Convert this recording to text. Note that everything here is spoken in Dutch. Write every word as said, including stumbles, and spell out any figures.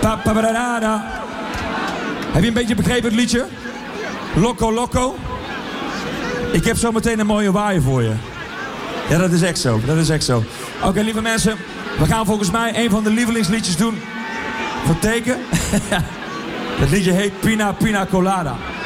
Heb je een beetje begrepen het liedje? Loco Loco. Ik heb zo meteen een mooie waaier voor je. Ja, dat is echt zo. Dat is echt zo. Oké, okay, lieve mensen. We gaan volgens mij een van de lievelingsliedjes doen. Van Teken. Het liedje heet Pina Pina Colada.